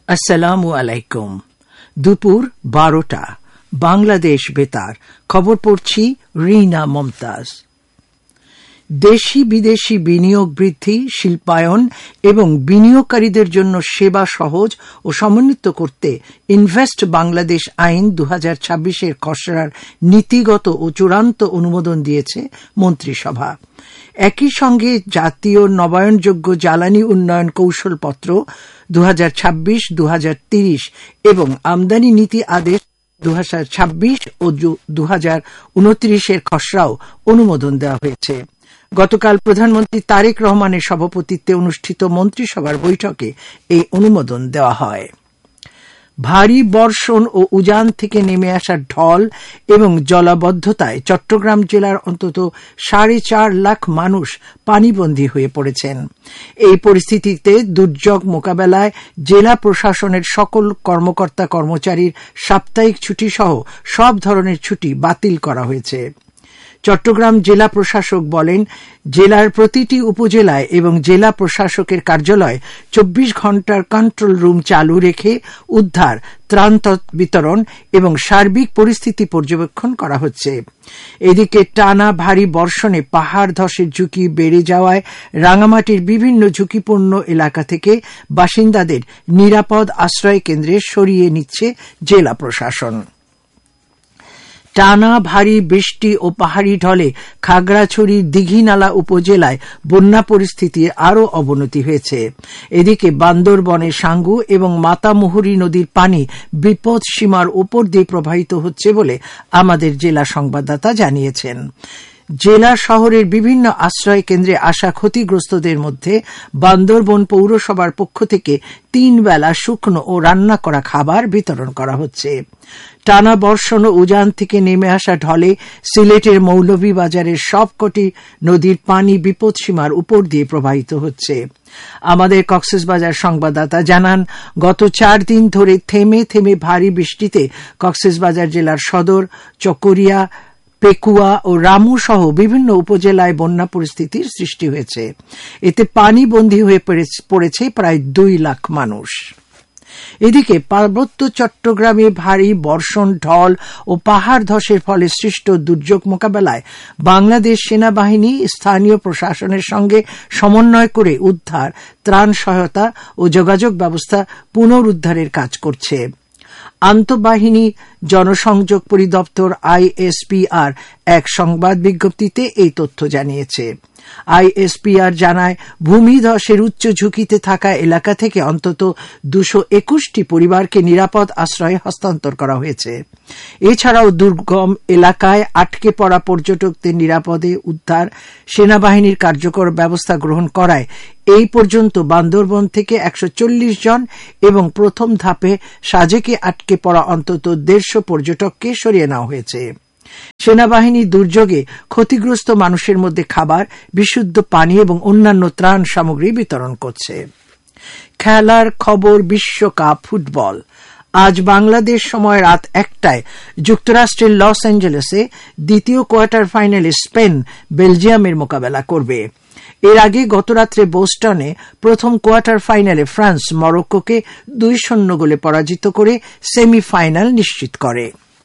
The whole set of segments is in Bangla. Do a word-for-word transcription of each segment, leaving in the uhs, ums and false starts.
আসসালামু আলাইকুম। দুপুর বারোটা, বাংলাদেশ বেতার। খবর পড়ছি রিনা মমতাজ। দেশি বিদেশি বিনিয়োগ বৃদ্ধি, শিল্পায়ন এবং বিনিয়োগকারীদের জন্য সেবা সহজ ও সমন্বিত করতে ইনভেস্ট বাংলাদেশ আইন দু হাজার ছাব্বিশের খসড়ার নীতিগত ও চূড়ান্ত অনুমোদন দিয়েছে মন্ত্রিসভা। একই সঙ্গে জাতীয় নবায়নযোগ্য জ্বালানি উন্নয়ন কৌশলপত্র দু হাজার ছাব্বিশ দু হাজার তিরিশ এবং আমদানি নীতি আদেশ দু হাজার ছাব্বিশ ও দু হাজার উনত্রিশের খসড়াও অনুমোদন দেওয়া হয়েছে। গতকাল প্রধানমন্ত্রী তারেক রহমানের সভাপতিত্বে অনুষ্ঠিত মন্ত্রিসভার বৈঠকে এই অনুমোদন দেওয়া হয়। ভারী বর্ষণ ও উজান থেকে নেমে আসা ঢল এবং জলাবদ্ধতায় চট্টগ্রাম জেলার অন্তত সাড়ে চার লাখ মানুষ পানিবন্দী হয়ে পড়েছেন। এই পরিস্থিতিতে দুর্যোগ মোকাবেলায় জেলা প্রশাসনের সকল কর্মকর্তা কর্মচারীর সাপ্তাহিক ছুটি সহ সব ধরনের ছুটি বাতিল করা হয়েছে। চট্টগ্রাম জেলা প্রশাসক বলেন, জেলার প্রতিটি উপজেলায় এবং জেলা প্রশাসকের কার্যালয়ে চব্বিশ ঘণ্টার কন্ট্রোল রুম চালু রেখে উদ্ধার, ত্রাণ বিতরণ এবং সার্বিক পরিস্থিতি পর্যবেক্ষণ করা হচ্ছে। এদিকে টানা ভারী বর্ষণে পাহাড় ধসের ঝুঁকি বেড়ে যাওয়ায় রাঙামাটির বিভিন্ন ঝুঁকিপূর্ণ এলাকা থেকে বাসিন্দাদের নিরাপদ আশ্রয় কেন্দ্রে সরিয়ে নিচ্ছে জেলা প্রশাসন। টানা ভারী বৃষ্টি ও পাহাড়ি ঢলে খাগড়াছড়ির দীঘিনালা উপজেলায় বন্যা পরিস্থিতির আরও অবনতি হয়েছে। এদিকে বান্দরবনের সাঙ্গু এবং মাতামুহুরী নদীর পানি বিপদ সীমার উপর দিয়ে প্রবাহিত হচ্ছে বলে আমাদের জেলা সংবাদদাতা জানিয়েছেন। জেলা শহরের বিভিন্ন আশ্রয় কেন্দ্রে আসা ক্ষতিগ্রস্তদের মধ্যে বান্দরবন পৌরসভার পক্ষ থেকে তিন বেলা শুকনো ও রান্না করা খাবার বিতরণ করা হচ্ছে। টানা বর্ষণ ও উজান থেকে নেমে আসা ঢলে সিলেটের মৌলভীবাজারের সবকটি নদীর পানি বিপদসীমার উপর দিয়ে প্রবাহিত হচ্ছে। আমাদের কক্সবাজার সংবাদদাতা জানান, গত চার দিন ধরে থেমে থেমে ভারী বৃষ্টিতে কক্সবাজার জেলার সদর, চকরিয়া, পেকুয়া ও রামু সহ বিভিন্ন উপজেলায় বন্যা পরিস্থিতির সৃষ্টি হয়েছে। এতে পানিবন্দী হয়ে পড়েছে প্রায় দুই লাখ মানুষ। এদিকে পার্বত্য চট্টগ্রামে ভারী বর্ষণ, ঢল ও পাহাড় ধসের ফলে সৃষ্ট দুর্যোগ মোকাবেলায় বাংলাদেশ সেনাবাহিনী স্থানীয় প্রশাসনের সঙ্গে সমন্বয় করে উদ্ধার, ত্রাণ সহায়তা ও যোগাযোগ ব্যবস্থা পুনরুদ্ধারের কাজ করছে। আন্তঃবাহিনী জনসংযোগ পরিদপ্তর আইএসপিআর এক সংবাদ বিজ্ঞপ্তিতে এই তথ্য জানিয়েছে। আইএসপিআর জানায়, ভূমিধসের উচ্চ ঝুঁকিতে থাকা এলাকা থেকে অন্তত দুশো একুশটি পরিবারকে নিরাপদ আশ্রয়ে হস্তান্তর করা হয়েছে। এছাড়াও দুর্গম এলাকায় আটকে পড়া পর্যটকদের নিরাপদে উদ্ধার সেনাবাহিনীর কার্যকর ব্যবস্থা গ্রহণ করায় এই পর্যন্ত বান্দরবন থেকে একশো চল্লিশ জন এবং প্রথম ধাপে সাজেকে আটকে পড়া অন্তত দেড়শো পর্যটককে সরিয়ে নেওয়া হয়েছে। সেনাবাহিনী দুর্যোগে ক্ষতিগ্রস্ত মানুষের মধ্যে খাবার, বিশুদ্ধ পানি এবং অন্যান্য ত্রাণ সামগ্রী বিতরণ করছে। খেলার খবর, বিশ্বকাপ ফুটবল। আজ বাংলাদেশ সময় রাত একটায় যুক্তরাষ্ট্রের লস অ্যাঞ্জেলেসে দ্বিতীয় কোয়ার্টার ফাইনালে স্পেন বেলজিয়ামের মোকাবেলা করবে। এর আগে গতরাত্রে বোস্টনে প্রথম কোয়ার্টার ফাইনালে ফ্রান্স মরক্কোকে দুই শূন্য গোলে পরাজিত করে সেমিফাইনাল নিশ্চিত করে।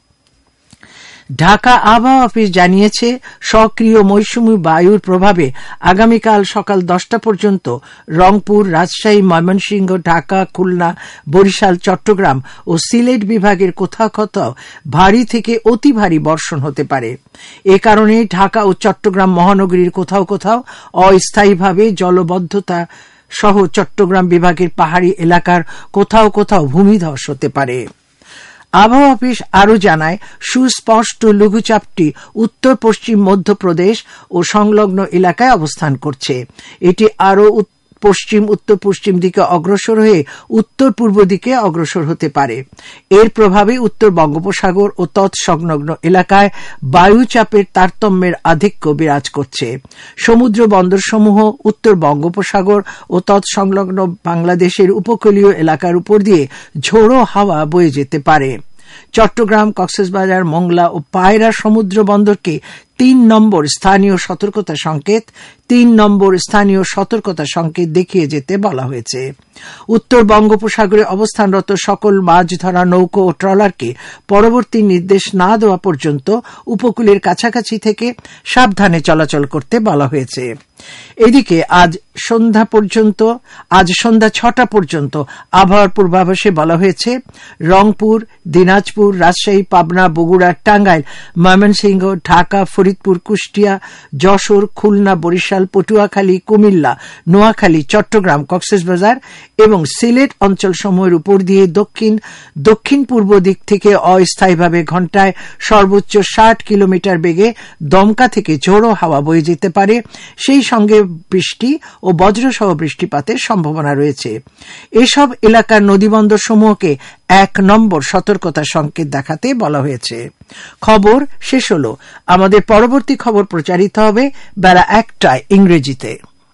ঢাকা আবহাওয়া অফিস জানিয়েছে, সক্রিয় মৌসুমী বায়ুর প্রভাবে আগামীকাল সকাল দশটা পর্যন্ত রংপুর, রাজশাহী, ময়মনসিংহ, ঢাকা, খুলনা, বরিশাল, চট্টগ্রাম ও সিলেট বিভাগের কোথাও কোথাও ভারী থেকে অতি ভারী বর্ষণ হতে পারে। এ কারণে ঢাকা ও চট্টগ্রাম মহানগরীর কোথাও কোথাও অস্থায়ীভাবে জলবদ্ধতা সহ চট্টগ্রাম বিভাগের পাহাড়ি এলাকার কোথাও কোথাও ভূমিধস হতে পারে। আবহাওয়া অফিস আরও জানায়, সুস্পষ্ট লঘুচাপটি উত্তর পশ্চিম মধ্যপ্রদেশ ও সংলগ্ন এলাকায় অবস্থান করছে। এটি আরও পশ্চিম উত্তর পশ্চিম দিকে অগ্রসর হয়ে উত্তর পূর্ব দিকে অগ্রসর হতে পারে। এর প্রভাবে উত্তর বঙ্গোপসাগর ও তৎসংলগ্ন এলাকায় বায়ুচাপের তারতম্যের আধিক্য বিরাজ করছে। সমুদ্র বন্দরসমূহ উত্তর বঙ্গোপসাগর ও তৎসংলগ্ন বাংলাদেশের উপকূলীয় এলাকার উপর দিয়ে ঝোড়ো হাওয়া বয়ে যেতে পারে। চট্টগ্রাম, কক্সবাজার, মোংলা ও পায়রা সমুদ্র বন্দরকে তিন নম্বর স্থানীয় সতর্কতা সংকেত তিন নম্বর স্থানীয় সতর্কতা সংকেত দেখিয়ে যেতে বলা হয়েছে। উত্তর বঙ্গোপসাগরে অবস্থানরত সকল মাছ ধরা নৌকো ও ট্রলারকে পরবর্তী নির্দেশ না দেওয়া পর্যন্ত উপকূলের কাছাকাছি থেকে সাবধানে চলাচল করতে বলা হয়েছে। এদিকে আজ সন্ধ্যা পর্যন্ত আজ সন্ধ্যা ছটা পর্যন্ত আবহাওয়ার পূর্বাভাসে বলা হয়েছে রংপুর, দিনাজপুর, রাজশাহী, পাবনা, বগুড়া, টাঙ্গাইল, ময়মনসিংহ, ঢাকা, ফরিদপুর, কুষ্টিয়া, যশোর, খুলনা, বরিশাল, পটুয়াখালী, কুমিল্লা, নোয়াখালী, চট্টগ্রাম, কক্সবাজার এবং সিলেট অঞ্চলসমূহের উপর দিয়ে দক্ষিণ দক্ষিণ পূর্ব দিক থেকে অস্থায়ীভাবে ঘণ্টায় সর্বোচ্চ ষাট কিলোমিটার বেগে দমকা থেকে ঝোড়ো হাওয়া বয়ে যেতে পারে। সেই সঙ্গে বৃষ্টি ও বজ্রসহ বৃষ্টিপাতের সম্ভাবনা রয়েছে। এসব এলাকার নদীবন্দর সমূহকে এক নম্বর সতর্কতা সংকেত দেখাতে বলা হয়েছে। খবর শেষ হল। আমাদের পরবর্তী খবর প্রচারিত হবে বেলা একটায় ইংরেজিতে।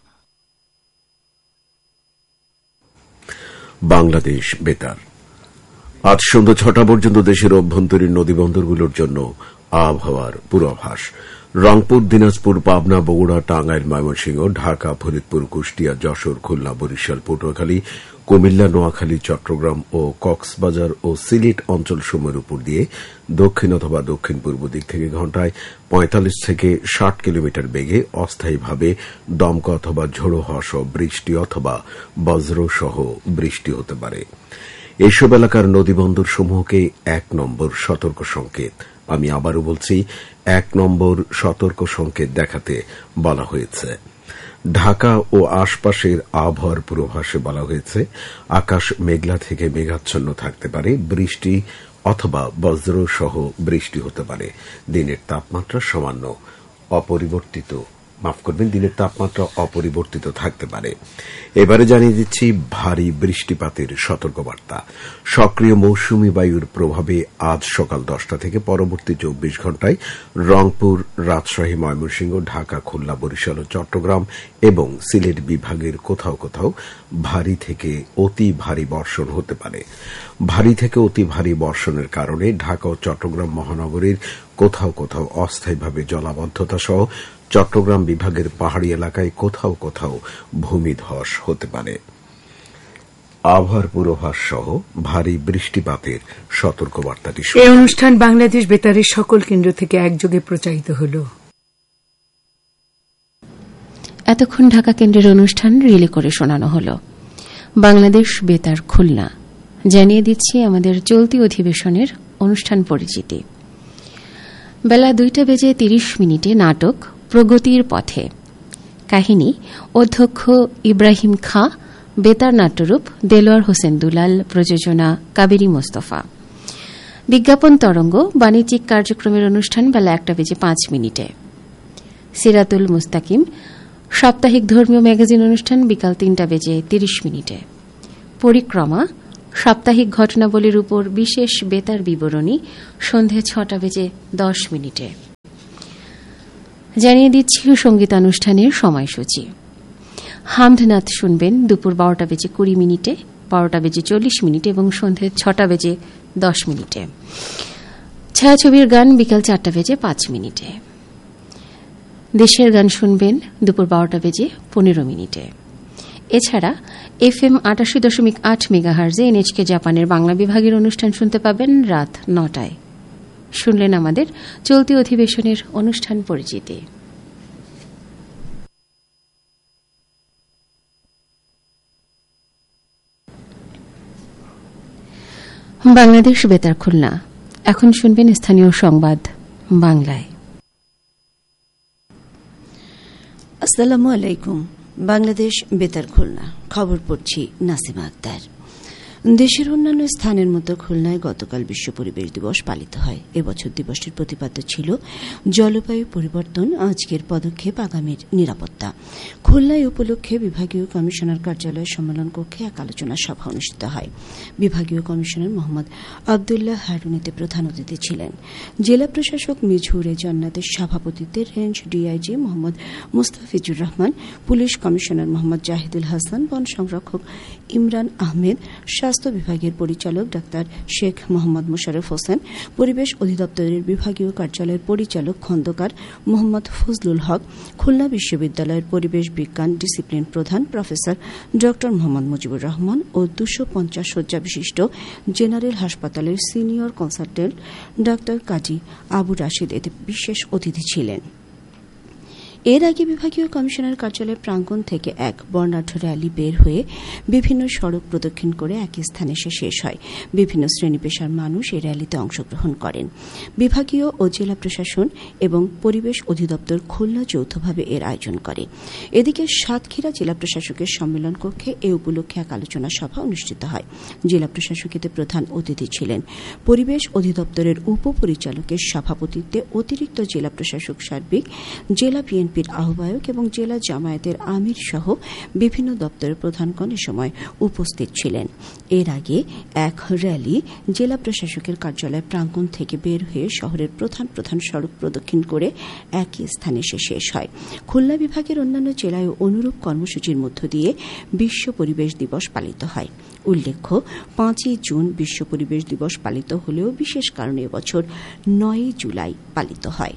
বাংলাদেশ বেতার আজ সন্ধ্যা ছটা পর্যন্ত দেশের অভ্যন্তরীণ নদীবন্দরগুলোর জন্য আবহাওয়ার পূর্বাভাস। রংপুর, দিনাজপুর, পাবনা, বগুড়া, টাঙ্গাইল, ময়মনসিংহ, ঢাকা, ফরিদপুর, কুষ্টিয়া, যশোর, খুলনা, বরিশাল, পটুয়াখালী, কুমিল্লা, নোয়াখালী, চট্টগ্রাম ও কক্সবাজার ও সিলেট অঞ্চলসমূহের উপর দিয়ে দক্ষিণ অথবা দক্ষিণ পূর্ব দিক থেকে ঘণ্টায় পঁয়তাল্লিশ থেকে ষাট কিলোমিটার বেগে অস্থায়ীভাবে দমকা অথবা ঝোড়ো হাওয়া সহ বৃষ্টি অথবা বজ্রসহ বৃষ্টি হতে পারে। এইসব এলাকার নদীবন্দর সমূহকে এক নম্বর সতর্ক সংকেত, আমি আবারও বলছি, এক নম্বর সতর্ক সংকেত দেখাতে বলা হয়েছে। ঢাকা ও আশপাশের আবহাওয়ার পূর্বাভাসে বলা হয়েছে আকাশ মেঘলা থেকে মেঘাচ্ছন্ন থাকতে পারে, বৃষ্টি অথবা বজ্র সহ বৃষ্টি হতে পারে। দিনের তাপমাত্রা সামান্য অপরিবর্তিত মাফ করবেন দিনের তাপমাত্রা অপরিবর্তিত থাকতে পারে। এবারে জানিয়ে দিচ্ছি ভারী বৃষ্টিপাতের সতর্কবার্তা। সক্রিয় মৌসুমী বায়ুর প্রভাবে আজ সকাল দশটা থেকে পরবর্তী চব্বিশ ঘণ্টায় রংপুর, রাজশাহী, ময়মনসিংহ, ঢাকা, খুলনা, বরিশাল ও চট্টগ্রাম এবং সিলেট বিভাগের কোথাও কোথাও ভারী থেকে অতি ভারী বর্ষণ হতে পারে। ভারী থেকে অতি ভারী বর্ষণের কারণে ঢাকা ও চট্টগ্রাম মহানগরীর কোথাও কোথাও অস্থায়ীভাবে জলাবদ্ধতা সহ চট্টগ্রাম বিভাগের পাহাড়ি এলাকায় কোথাও কোথাও ভূমিধস হতে পারে। আবহাওয়ার পূর্বাভাস সহ ভারী বৃষ্টিপাতের সতর্কবার্তাটি এই অনুষ্ঠান বাংলাদেশ বেতারের সকল কেন্দ্র থেকে একযোগে প্রচারিত হল। এতক্ষণ ঢাকা কেন্দ্রের অনুষ্ঠান রিলে করে শোনানো হল। বাংলাদেশ বেতার খুলনা। জানিয়ে দিচ্ছি আমাদের চলতি অধিবেশনের অনুষ্ঠান পরিচিতি। বেলা দুইটা বেজে তিরিশ মিনিটে নাটক প্রগতির পথে। কাহিনী অধ্যক্ষ ইব্রাহিম খাঁ, বেতার নাট্যরূপ দেলোয়ার হোসেন দুলাল, প্রযোজনা কাবেরী মোস্তফা। বিজ্ঞাপন তরঙ্গ বাণিজ্যিক কার্যক্রমের অনুষ্ঠান বেলা একটা বেজে পাঁচ মিনিটে। সিরাতুল মুস্তাকিম সাপ্তাহিক ধর্মীয় ম্যাগাজিন অনুষ্ঠান বিকাল তিনটা বেজে তিরিশ মিনিটে। পরিক্রমা সাপ্তাহিক ঘটনাবলীর উপর বিশেষ বেতার বিবরণী সন্ধে ছটা বেজে দশ মিনিটে। জানিয়ে দিচ্ছি সঙ্গীতানুষ্ঠানের সময়সূচি। হামদনাথ শুনবেন দুপুর বারোটা বেজে কুড়ি মিনিটে, বারোটা বেজে চল্লিশ মিনিটে এবং সন্ধে ছটা বেজে দশ মিনিটে। ছায়াছবির গান বিকাল চারটা বেজে পাঁচ মিনিটে। দেশের গান শুনবেন দুপুর বারোটা বেজে পনেরো মিনিটে। এছাড়া এফ এম আটাশি দশমিক আট মেগাহার্জে এনএচকে জাপানের বাংলা বিভাগের অনুষ্ঠান শুনতে পাবেন রাত নটায়। শুনলেন আমাদের চলতি অধিবেশনের অনুষ্ঠান পরিচিতি। বাংলাদেশ বেতার খুলনা। এখন শুনবেন স্থানীয় সংবাদ বাংলায়। আসসালামু আলাইকুম। বাংলাদেশ বেতার খুলনা, খবর পড়ছি নাসিমা আক্তার। দেশের অন্যান্য স্থানের মতো খুলনায় গতকাল বিশ্ব পরিবেশ দিবস পালিত হয়। এবছর দিবসটির প্রতিপাদ্য ছিল জলবায়ু পরিবর্তন, আজকের পদক্ষেপ, আগামীর নিরাপত্তা। খুলনায় উপলক্ষে বিভাগীয় কমিশনার কার্যালয় সম্মেলন কক্ষে এক আলোচনা সভা অনুষ্ঠিত হয়। বিভাগীয় কমিশনার মোহাম্মদ আবদুল্লাহ হারুন এতে প্রধান অতিথি ছিলেন। জেলা প্রশাসক মিঝুরে জান্নাতের সভাপতিত্বে range DIG Mohammad Mustafizur Rahman, police commissioner Mohammad Zahidul Hasan, বন সংরক্ষক ইমরান আহমেদ, স্বাস্থ্য বিভাগের পরিচালক ডাক্তার শেখ মোহাম্মদ মোশাররফ হোসেন, পরিবেশ অধিদপ্তরের বিভাগীয় কার্যালয়ের পরিচালক খন্দকার মোহাম্মদ ফজলুল হক, খুলনা বিশ্ববিদ্যালয়ের পরিবেশ বিজ্ঞান ডিসিপ্লিন প্রধান প্রফেসর ডক্টর মোহাম্মদ মুজিবুর রহমান ও দুশো পঞ্চাশ শয্যা বিশিষ্ট জেনারেল হাসপাতালের সিনিয়র কনসালটেন্ট ডাক্তার কাজী আবু রাশিদ এতে বিশেষ অতিথি ছিলেন। এর আগে বিভাগীয় কমিশনার কার্যালয়ের প্রাঙ্গণ থেকে এক বর্ণাঢ্য র্যালি বের হয়ে বিভিন্ন সড়ক প্রদক্ষিণ করে একই স্থানে এসে শেষ হয়। বিভিন্ন শ্রেণী পেশার মানুষ এই র্যালিতে অংশগ্রহণ করেন। বিভাগীয় ও জেলা প্রশাসন এবং পরিবেশ অধিদপ্তর খুলনা যৌথভাবে এর আয়োজন করে। এদিকে সাতক্ষীরা জেলা প্রশাসকের সম্মেলন কক্ষে এ উপলক্ষে এক আলোচনা সভা অনুষ্ঠিত হয়। জেলা প্রশাসক এতে প্রধান অতিথি ছিলেন। পরিবেশ অধিদপ্তরের উপপরিচালকের সভাপতিত্বে অতিরিক্ত জেলা প্রশাসক সার্বিক, জেলা বিএনপির আহ্বায়ক এবং জেলা জামায়াতের আমির সহ বিভিন্ন দপ্তরের প্রধানগণ এ সময় উপস্থিত ছিলেন। এর আগে এক র্যালি জেলা প্রশাসকের কার্যালয় প্রাঙ্গণ থেকে বের হয়ে শহরের প্রধান প্রধান সড়ক প্রদক্ষিণ করে একই স্থানে এসে শেষ হয়। খুলনা বিভাগের অন্যান্য জেলায় অনুরূপ কর্মসূচির মধ্য দিয়ে বিশ্ব পরিবেশ দিবস পালিত হয়। উল্লেখ্য, পাঁচই জুন বিশ্ব পরিবেশ দিবস পালিত হলেও বিশেষ কারণে এবছর নয়ই জুলাই পালিত হয়।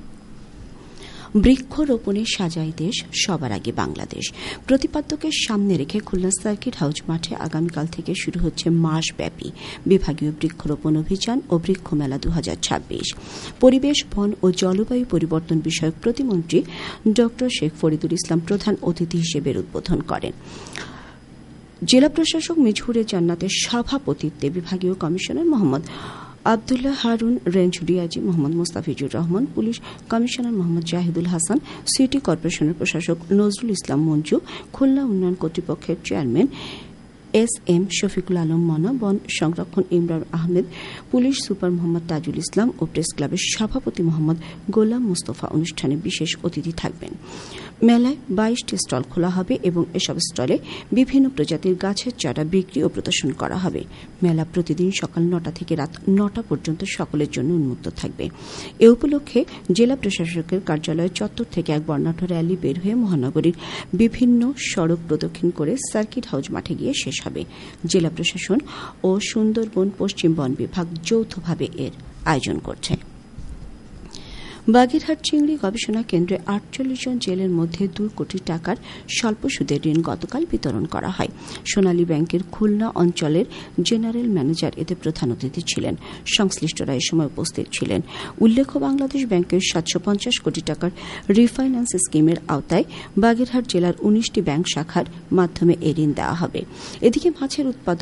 বৃক্ষরোপণে সাজায় দেশ, সবার আগে বাংলাদেশ প্রতিপাদ্যকে সামনে রেখে খুলনা সার্কিট হাউস মাঠে আগামীকাল থেকে শুরু হচ্ছে মাসব্যাপী বিভাগীয় বৃক্ষরোপণ অভিযান ও বৃক্ষ মেলা দু হাজার ছাব্বিশ। পরিবেশ, বন ও জলবায়ু পরিবর্তন বিষয়ক প্রতিমন্ত্রী ড শেখ ফরিদুল ইসলাম প্রধান অতিথি হিসেবে উদ্বোধন করেন। জেলা প্রশাসক মিজহুরে জান্নাতের সভাপতিত্বে বিভাগীয় commissioner Mohammad Abdullah Harun, range DIG Mohammad Mostafizur Rahman, police commissioner Mohammad Zahidul Hasan, city কর্পোরেশনের প্রশাসক নজরুল ইসলাম মঞ্জু, খুলনা উন্নয়ন কর্তৃপক্ষের chairman S M Shafiqul Alam মনা, বন সংরক্ষণ ইমরান আহমেদ, পুলিশ সুপার মোহাম্মদ তাজুল ইসলাম ও প্রেস ক্লাবের সভাপতি মোহাম্মদ গোলাম মুস্তফা অনুষ্ঠানে বিশেষ অতিথি থাকবেন। মেলায় বাইশটি স্টল খোলা হবে এবং এসব স্টলে বিভিন্ন প্রজাতির গাছের চারা বিক্রি ও প্রদর্শন করা হবে। মেলা প্রতিদিন সকাল নটা থেকে রাত নটা পর্যন্ত সকলের জন্য উন্মুক্ত থাকবে। এ উপলক্ষে জেলা প্রশাসকের কার্যালয় চত্বর থেকে এক বর্ণাঢ্য র্যালি বের হয়ে মহানগরীর বিভিন্ন সড়ক প্রদক্ষিণ করে সার্কিট হাউস মাঠে গিয়ে শেষ হবে। জেলা প্রশাসন ও সুন্দরবন পশ্চিম বন বিভাগ যৌথভাবে এর আয়োজন করছে। বাগেরহাট চিংড়ি গবেষণা কেন্দ্রে আটচল্লিশ জন জেলের মধ্যে দুই কোটি টাকার স্বল্প সুদের ঋণ গতকাল বিতরণ করা হয়। সোনালী ব্যাংকের খুলনা অঞ্চলের জেনারেল ম্যানেজার এতে প্রধান অতিথি ছিলেন। সংশ্লিষ্টরা এ সময় উপস্থিত ছিলেন। উল্লেখ্য, বাংলাদেশ ব্যাংকের সাতশো পঞ্চাশ কোটি টাকার রিফাইন্যান্স স্কিমের আওতায় বাগেরহাট জেলার উনিশটি ব্যাংক শাখার মাধ্যমে এ ঋণ দেওয়া হবে। এদিকে মাছের উৎপাদন